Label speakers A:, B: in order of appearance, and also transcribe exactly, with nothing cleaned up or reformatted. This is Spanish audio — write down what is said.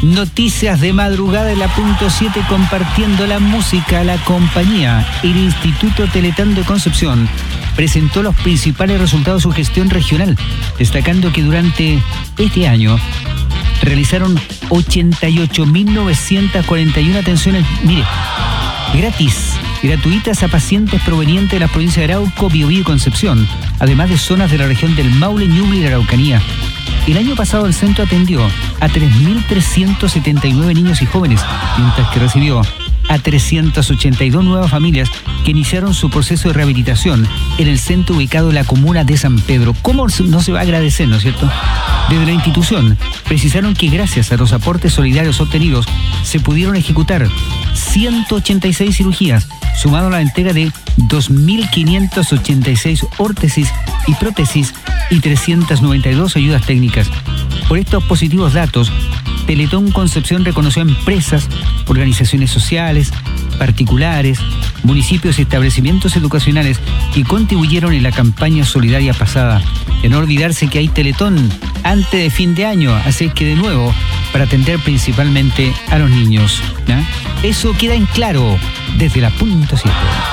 A: Noticias de madrugada en la punto siete, compartiendo la música. La compañía, el Instituto Teletón de Concepción, presentó los principales resultados de su gestión regional, destacando que durante este año realizaron ochenta y ocho mil novecientas cuarenta y una atenciones, mire, gratis, gratuitas a pacientes provenientes de las provincias de Arauco, Biobío y Concepción, además de zonas de la región del Maule, Ñuble y la Araucanía. El año pasado el centro atendió a tres mil trescientos setenta y nueve niños y jóvenes, mientras que recibió a trescientas ochenta y dos nuevas familias que iniciaron su proceso de rehabilitación en el centro ubicado en la comuna de San Pedro. ¿Cómo no se va a agradecer, no es cierto? Desde la institución precisaron que gracias a los aportes solidarios obtenidos se pudieron ejecutar ciento ochenta y seis cirugías, sumado a la entrega de dos mil quinientas ochenta y seis órtesis y prótesis y trescientas noventa y dos ayudas técnicas. Por estos positivos datos, Teletón Concepción reconoció a empresas, organizaciones sociales, particulares, municipios y establecimientos educacionales que contribuyeron en la campaña solidaria pasada. De no olvidarse que hay Teletón antes de fin de año, así que de nuevo, para atender principalmente a los niños, ¿no? Eso queda en claro desde la punto siete.